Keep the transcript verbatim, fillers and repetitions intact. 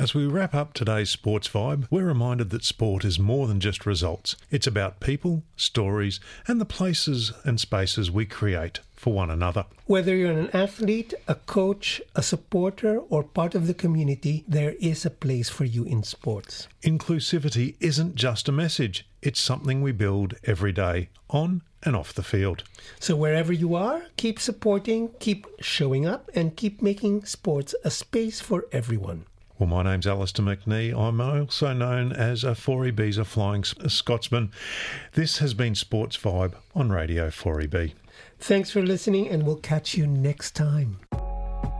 As we wrap up today's Sports Vibe, we're reminded that sport is more than just results. It's about people, stories, and the places and spaces we create for one another. Whether you're an athlete, a coach, a supporter, or part of the community, there is a place for you in sports. Inclusivity isn't just a message, it's something we build every day, on and off the field. So wherever you are, keep supporting, keep showing up, and keep making sports a space for everyone. Well, my name's Alistair McNee. I'm also known as a four E B's Flying Scotsman. This has been Sports Vibe on Radio four E B. Thanks for listening, and we'll catch you next time.